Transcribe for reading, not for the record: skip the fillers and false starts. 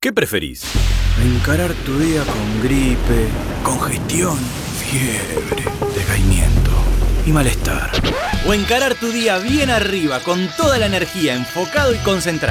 ¿Qué preferís? Encarar tu día con gripe, congestión, fiebre, decaimiento y malestar. ¿O encarar tu día bien arriba, con toda la energía, enfocado y concentrado?